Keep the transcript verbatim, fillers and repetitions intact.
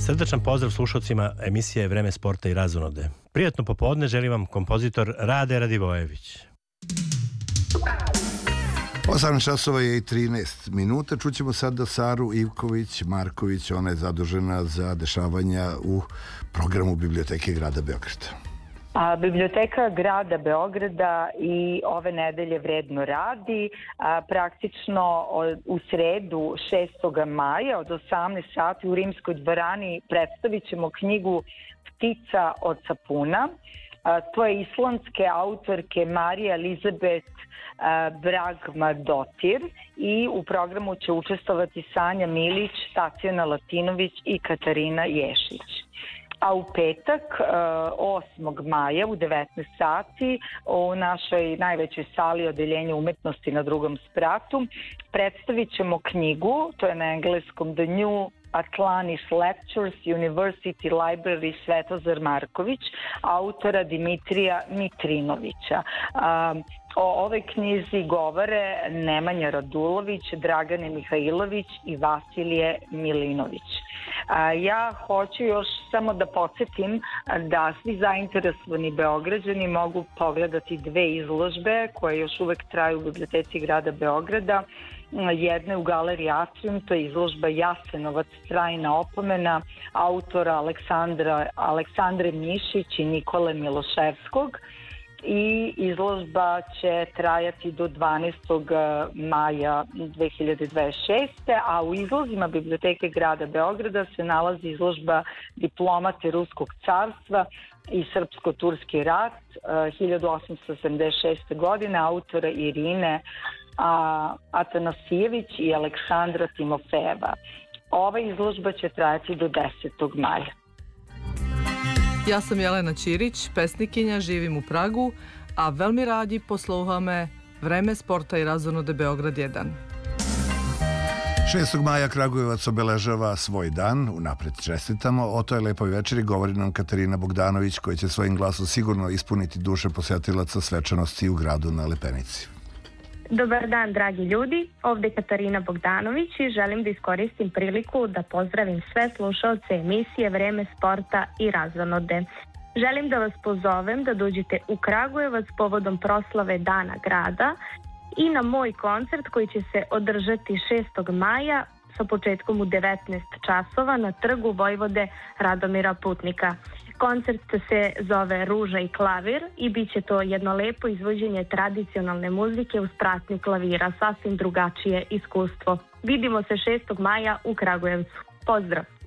Srdačan pozdrav slušalcima emisije Vreme sporta i razonode. Prijatno popodne želim vam kompozitor Rade Radivojević. osam časova je i trinaest minuta. Čućemo sada Saru Ivković-Marković. Ona je zadužena za dešavanja u programu Biblioteke grada Beograda. A, Biblioteka grada Beograda i ove nedelje vredno radi. A, praktično u sredu šestog maja od osamnaest sati u Rimskoj dvorani predstavit ćemo knjigu Ptica od sapuna. A, to je islandske autorke Marija Elizabet Bragma-Dotir i u programu će učestvovati Sanja Milić, Tatjana Latinović i Katarina Ješić. A u petak, osmog maja u devetnaest sati u našoj najvećoj sali Odeljenja umetnosti na drugom spratu predstavit ćemo knjigu, to je na engleskom The New Atlantis Lectures, University Library Svetozar Marković, autora Dimitrija Mitrinovića. O ovoj knjizi govore Nemanja Radulović, Dragane Mihajlović i Vasilije Milinović. Ja hoću još samo da podsjetim da svi zainteresovani Beograđani mogu pogledati dve izložbe koje još uvek traju u Biblioteci grada Beograda. Jedna je u Galeriji Atrium, to je izložba Jasenovac, trajna opomena autora Aleksandra, Aleksandre Mišić i Nikole Miloševskog. I izložba će trajati do dvanaestog maja dve hiljade dvadeset šeste. A u izlozima Biblioteke grada Beograda se nalazi izložba Diplomate Ruskog carstva i Srpsko-turski rat hiljadu osamsto sedamdeset šeste. godine autora Irine Atanasijević i Aleksandra Timofejeva. Ova izložba će trajati do desetog maja. Ja sam Jelena Ćirić, pesnikinja, živim u Pragu, a veľmi rádi posloucháme Vreme sporta i razonode Beograd jedan. šestog maja Kragujevac obeležava svoj dan, unapred čestitamo. O toj lepoj večeri govori nam Katarina Bogdanović, koja će svojim glasom sigurno ispuniti duše posjetilaca svečanosti u gradu na Lepenici. Dobar dan, dragi ljudi. Ovdje je Katarina Bogdanović i želim da iskoristim priliku da pozdravim sve slušalce emisije Vreme sporta i razonode. Želim da vas pozovem da dođete u Kragujevac povodom proslave Dana grada i na moj koncert koji će se održati šestog maja sa početkom u devetnaest časova na trgu Vojvode Radomira Putnika. Koncert se zove Ruža i klavir i bit će to jedno lepo izvođenje tradicionalne muzike uz pratnju klavira, sasvim drugačije iskustvo. Vidimo se šestog maja u Kragujevcu. Pozdrav!